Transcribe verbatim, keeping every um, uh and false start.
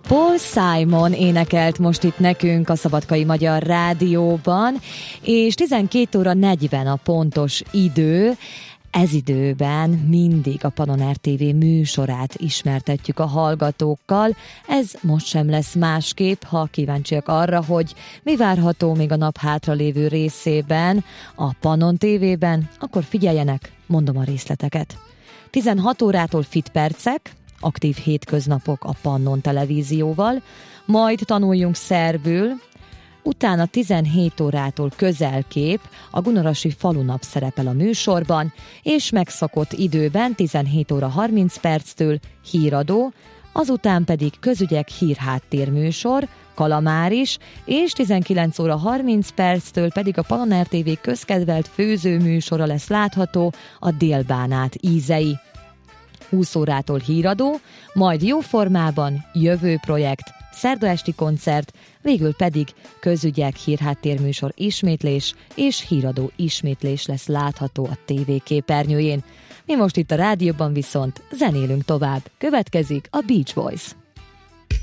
Paul Simon énekelt most itt nekünk a Szabadkai Magyar Rádióban, és tizenkét óra negyven a pontos idő. Ez időben mindig a Panoner té vé műsorát ismertetjük a hallgatókkal. Ez most sem lesz másképp, ha kíváncsiak arra, hogy mi várható még a nap hátralévő részében a Panon té vében, akkor figyeljenek, mondom a részleteket. tizenhat órától Fit Percek, aktív hétköznapok a Pannon televízióval, majd tanuljunk szerbül, utána tizenhét órától Közelkép, a Gunarasi falunap szerepel a műsorban, és megszokott időben tizenhét óra harminc perctől Híradó, azután pedig Közügyek hírháttérműsor, Kalamáris, és tizenkilenc óra harminc perctől pedig a Panoner té vé közkedvelt főzőműsora lesz látható, a Délbánát ízei. húsz órától Híradó, majd jóformában Jövő projekt, szerda esti koncert, végül pedig Közügyek hírháttérműsor ismétlés és Híradó ismétlés lesz látható a té vé képernyőjén. Mi most itt a rádióban viszont zenélünk tovább. Következik a Beach Boys.